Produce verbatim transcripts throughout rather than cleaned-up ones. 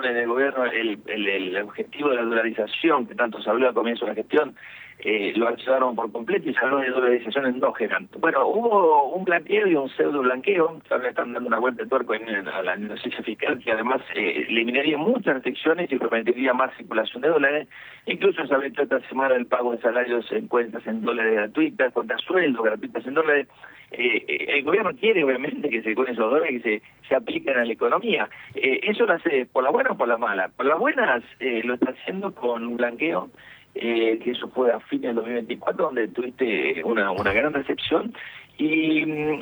pusieron en el gobierno el, el, el objetivo de la dolarización, que tanto se habló al comienzo de la gestión, eh, lo archivaron por completo y se habló de dolarización endógena. Bueno, hubo un blanqueo y un pseudo blanqueo, que ahora están dando una vuelta de tuerco en, en, a la inocencia fiscal, que además eh, eliminaría muchas restricciones y permitiría más circulación de dólares. Incluso se habilitó esta semana el pago de salarios en cuentas en dólares gratuitas, cuentas sueldos gratuitas en dólares. Eh, eh, el gobierno quiere, obviamente, que se con esos dólares que se, se apliquen a la economía. Eh, eso lo hace por la buena o por la mala. Por las buenas eh, lo está haciendo con un blanqueo, eh, que eso fue a fines del dos mil veinticuatro, donde tuviste una, una gran recepción. Y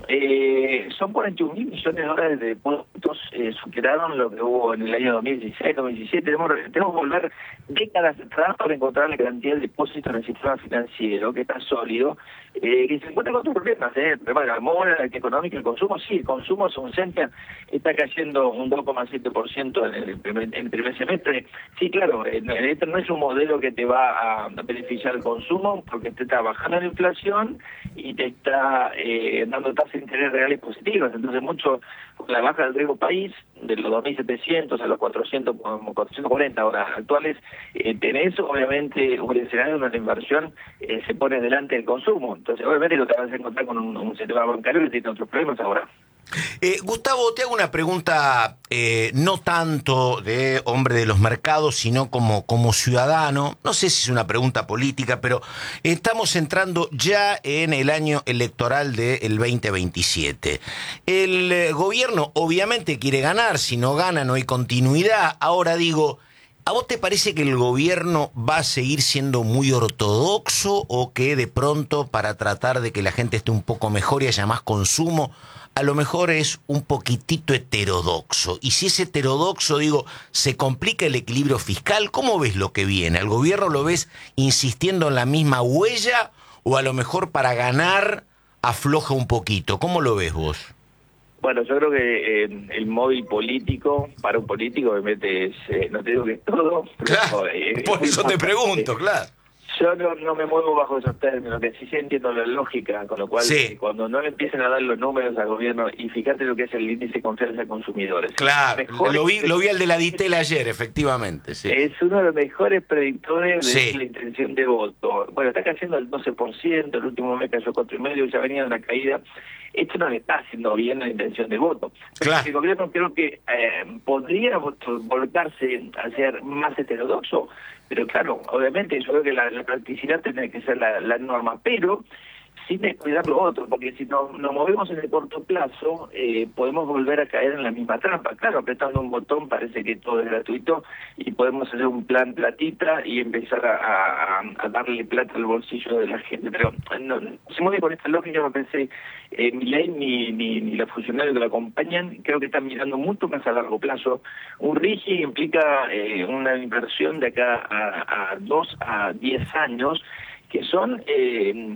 eh, son cuarenta y un mil millones de dólares de depósitos, eh, superaron lo que hubo en el año dos mil dieciséis, dos mil diecisiete. Tenemos, tenemos que volver décadas atrás para encontrar la cantidad de depósitos en el sistema financiero, que está sólido, eh, que se encuentra con otros problemas, ¿eh? El problema de la mora, la económica, el consumo, sí, el consumo subsistente está cayendo un dos coma siete por ciento en el primer, en el primer semestre. Sí, claro, eh, este no es un modelo que te va a beneficiar el consumo, porque te está bajando la inflación y te está Eh, dando tasas de interés reales positivas. Entonces mucho, la baja del riesgo país, de los dos mil setecientos a los cuatrocientos, cuatrocientos cuarenta horas actuales, eh, tenés obviamente un escenario donde la inversión eh, se pone delante del consumo. Entonces obviamente lo te vas a encontrar con un, un sistema bancario que tiene otros problemas ahora. Eh, Gustavo, te hago una pregunta eh, no tanto de hombre de los mercados, sino como, como ciudadano. No sé si es una pregunta política, pero estamos entrando ya en el año electoral del veinte veintisiete. El eh, gobierno obviamente quiere ganar, si no gana no hay continuidad. Ahora digo, ¿a vos te parece que el gobierno va a seguir siendo muy ortodoxo o que de pronto para tratar de que la gente esté un poco mejor y haya más consumo, a lo mejor es un poquitito heterodoxo? Y si es heterodoxo, digo, ¿se complica el equilibrio fiscal? ¿Cómo ves lo que viene? ¿Al gobierno lo ves insistiendo en la misma huella o a lo mejor para ganar afloja un poquito? ¿Cómo lo ves vos? Bueno, yo creo que eh, el móvil político, para un político, obviamente es, eh, no te digo que es todo, pero, Claro, eh, por eso te pregunto, claro. Yo no, no me muevo bajo esos términos, que sí, sí entiendo la lógica, con lo cual Sí. eh, cuando no le empiecen a dar los números al gobierno, y fíjate lo que es el índice de confianza de consumidores. Claro, Mejor lo vi, lo vi al de la Ditel ayer, efectivamente, sí. Es uno de los mejores predictores de Sí. la intención de voto. Bueno, está cayendo al doce por ciento, el último mes cayó cuatro y medio, ya venía de una caída. Esto no le está haciendo bien la intención de voto. Claro. El gobierno creo que eh, podría volcarse a ser más heterodoxo, pero claro, obviamente yo creo que la, la practicidad tiene que ser la, la norma, pero sin descuidar lo otro, porque si no, nos movemos en el corto plazo, eh, podemos volver a caer en la misma trampa. Claro, apretando un botón parece que todo es gratuito y podemos hacer un plan platita y empezar a, a, a darle plata al bolsillo de la gente. Pero no, se mueve con esta lógica, yo pensé, eh, Milei ni, ni, ni los funcionarios que lo acompañan, creo que están mirando mucho más a largo plazo. Un RIGI implica eh, una inversión de acá a, a dos a diez años, que son eh,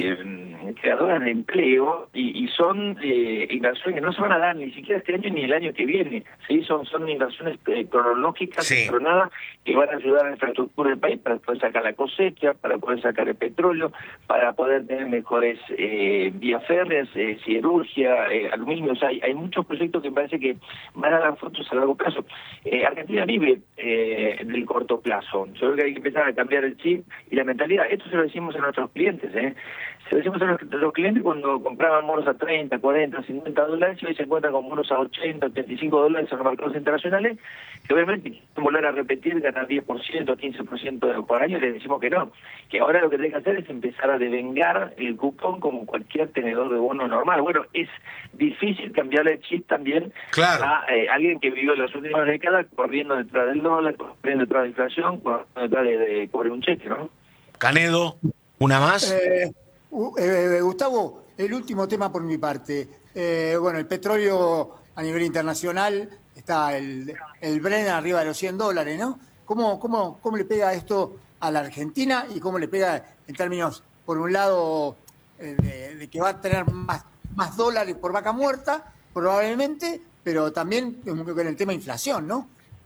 eh, creadoras de empleo y, y son eh, inversiones que no se van a dar ni siquiera este año ni el año que viene. Sí, son son inversiones eh, cronológicas, Sí. cronadas, que van a ayudar a la infraestructura del país para poder sacar la cosecha, para poder sacar el petróleo, para poder tener mejores eh, vías férreas, eh, siderurgia, eh, aluminio. O sea, hay, hay muchos proyectos que parece que van a dar frutos a largo plazo. Eh, Argentina vive eh, del corto plazo. Yo creo que hay que empezar a cambiar el chip y la mentalidad. Esto se lo decimos a nuestros clientes, ¿eh? Se lo decimos a los, a los clientes cuando compraban monos a treinta, cuarenta, cincuenta dólares y hoy se encuentran con monos a ochenta, ochenta y cinco dólares en los mercados internacionales, que obviamente quieren volver a repetir, ganar diez por ciento, quince por ciento por año, y les decimos que no, que ahora lo que tienen que hacer es empezar a devengar el cupón como cualquier tenedor de bono normal. Bueno, es difícil cambiarle el chip también Claro. a eh, alguien que vivió las últimas décadas corriendo detrás del dólar, corriendo detrás de la inflación, corriendo detrás de, de cobrar un cheque, ¿no? Canedo, ¿una más? Eh, uh, eh, Gustavo, el último tema por mi parte. Eh, bueno, el petróleo a nivel internacional, está el, el Brent arriba de los cien dólares, ¿no? ¿Cómo, cómo, ¿Cómo le pega esto a la Argentina y cómo le pega en términos, por un lado, eh, de, de que va a tener más, más dólares por vaca muerta, probablemente, pero también con el tema inflación, ¿no?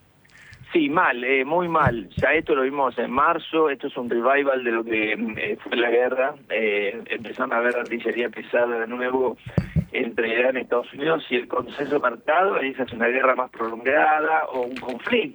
Sí, mal, eh, muy mal. Ya esto lo vimos en marzo, esto es un revival de lo que eh, fue la guerra. Eh, empezaron a haber artillería pesada de nuevo entre Irán y Estados Unidos y el consenso marcado, esa es una guerra más prolongada o un conflicto.